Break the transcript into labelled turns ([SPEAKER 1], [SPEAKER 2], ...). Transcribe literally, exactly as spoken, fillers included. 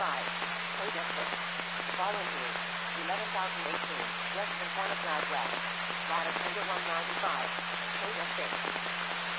[SPEAKER 1] five. Code six. Following route, eleven thousand eighteen, west from Santa Clara West. Ladder Tiger one ninety-five. Code six.